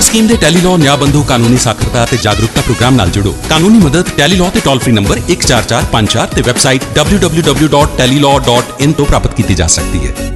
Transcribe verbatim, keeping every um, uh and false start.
ਆਧਾਰ scheme ਦੇ ਟੈਲੀਲਾਅ ਨਿਆਂ ਬੰਧੂ ਕਾਨੂੰਨੀ ਸਾਖਰਤਾ ਅਤੇ ਜਾਗਰੂਕਤਾ ਪ੍ਰੋਗਰਾਮ ਨਾਲ ਜੁੜੋ। ਕਾਨੂੰਨੀ ਮਦਦ ਟੈਲੀਲਾਅ ਤੇ ਟੋਲ ਫ੍ਰੀ ਨੰਬਰ ਇੱਕ ਚਾਰ ਚਾਰ ਪੰਜ ਚਾਰ ਤੇ website W W W dot ਟੈਲੀਲਾਅ dot in ਤੋਂ ਪ੍ਰਾਪਤ ਕੀਤੀ ਜਾ ਸਕਦੀ ਹੈ।